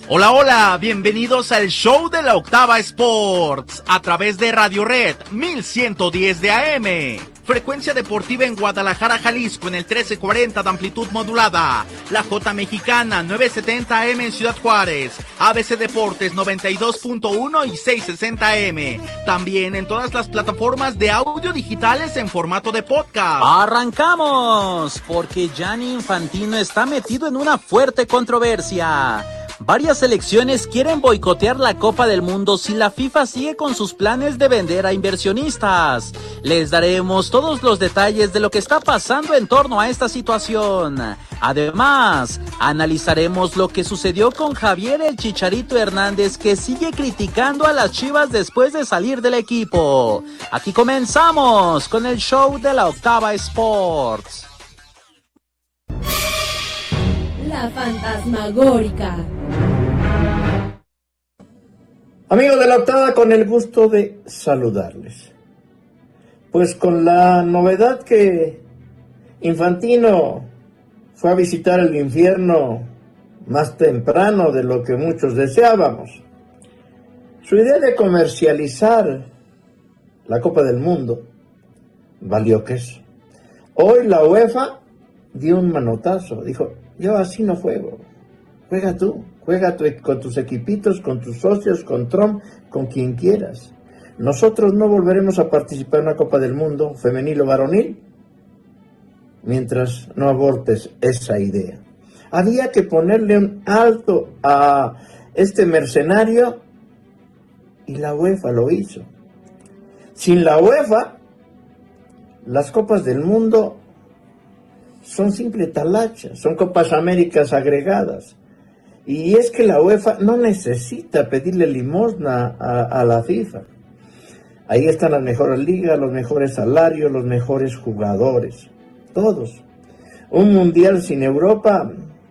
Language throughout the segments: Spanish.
Hola, hola, bienvenidos al show de la Octava Sports, a través de Radio Red 1110 de AM. Frecuencia deportiva en Guadalajara, Jalisco, en el 1340 de amplitud modulada. La J Mexicana, 970 AM en Ciudad Juárez. ABC Deportes, 92.1 y 660 AM. También en todas las plataformas de audio digitales en formato de podcast. ¡Arrancamos! Porque Gianni Infantino está metido en una fuerte controversia. Varias selecciones quieren boicotear la Copa del Mundo si la FIFA sigue con sus planes de vender a inversionistas. Les daremos todos los detalles de lo que está pasando en torno a esta situación. Además, analizaremos lo que sucedió con Javier el Chicharito Hernández, que sigue criticando a las Chivas después de salir del equipo. Aquí comenzamos con el show de la Octava Sports. La fantasmagórica. Amigos de la Octava, con el gusto de saludarles. Pues con la novedad que Infantino fue a visitar el infierno más temprano de lo que muchos deseábamos. Su idea de comercializar la Copa del Mundo valió queso. Hoy la UEFA dio un manotazo, dijo: yo así no juego, juega tú con tus equipitos, con tus socios, con Trump, con quien quieras. Nosotros no volveremos a participar en una Copa del Mundo, femenil o varonil, mientras no abortes esa idea. Había que ponerle un alto a este mercenario y la UEFA lo hizo. Sin la UEFA, las Copas del Mundo son simple talacha, son Copas Américas agregadas. Y es que la UEFA no necesita pedirle limosna a la FIFA. Ahí están las mejores ligas, los mejores salarios, los mejores jugadores, todos. Un mundial sin Europa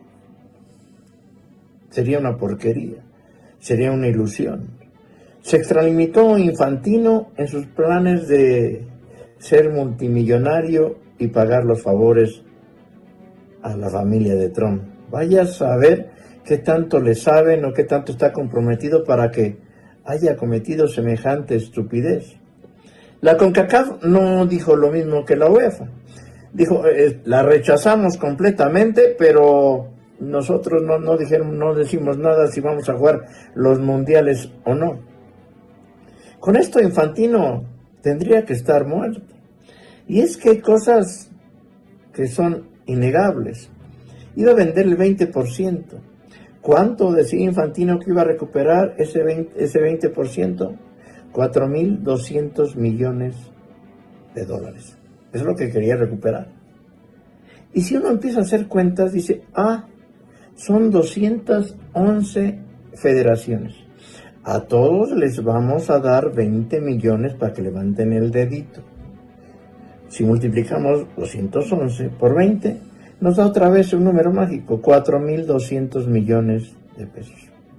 sería una porquería, sería una ilusión. Se extralimitó Infantino en sus planes de ser multimillonario y pagar los favores a la familia de Trump. Vaya a saber qué tanto le saben o qué tanto está comprometido para que haya cometido semejante estupidez. La CONCACAF no dijo lo mismo que la UEFA. Dijo, la rechazamos completamente, pero nosotros no decimos nada si vamos a jugar los mundiales o no. Con esto Infantino tendría que estar muerto. Y es que hay cosas que son innegables. Iba a vender el 20%. ¿Cuánto decía Infantino que iba a recuperar ese 20%? 4.200 millones de dólares. Es lo que quería recuperar. Y si uno empieza a hacer cuentas, dice, son 211 federaciones. A todos les vamos a dar 20 millones para que levanten el dedito. Si multiplicamos 211 por 20, nos da otra vez un número mágico, 4.200 millones de pesos.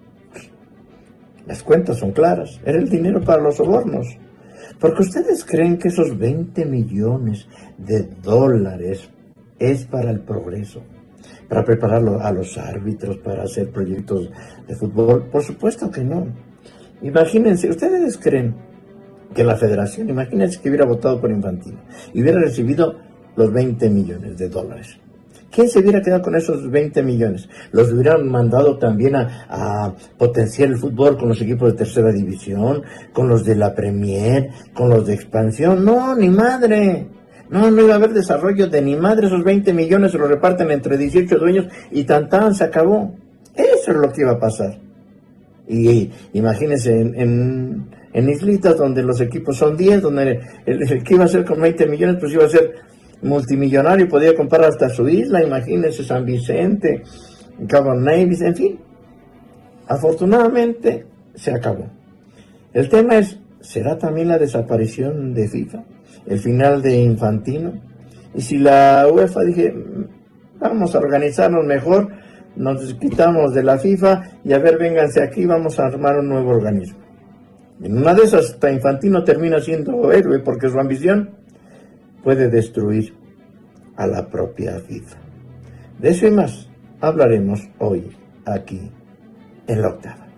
Las cuentas son claras, era el dinero para los sobornos. Porque ustedes creen que esos 20 millones de dólares es para el progreso, para prepararlo a los árbitros, para hacer proyectos de fútbol. Por supuesto que no. Imagínense, ustedes creen que la federación, imagínense que hubiera votado por Infantino y hubiera recibido los 20 millones de dólares. ¿Quién se hubiera quedado con esos 20 millones? ¿Los hubieran mandado también a potenciar el fútbol con los equipos de tercera división, con los de la Premier, con los de expansión? No, ni madre. No iba a haber desarrollo de ni madre. Esos 20 millones se los reparten entre 18 dueños y tan se acabó. Eso es lo que iba a pasar. Y imagínense en islitas donde los equipos son 10, donde el que iba a ser con 20 millones, pues iba a ser multimillonario, podía comprar hasta su isla. Imagínense San Vicente, Cabo Nevis, en fin. Afortunadamente se acabó. El tema es, ¿será también la desaparición de FIFA? ¿El final de Infantino? Y si la UEFA dije, vamos a organizarnos mejor, nos quitamos de la FIFA y a ver, vénganse aquí, vamos a armar un nuevo organismo. En una de esas, hasta Infantino termina siendo héroe porque su ambición puede destruir a la propia FIFA. De eso y más hablaremos hoy aquí en la octava.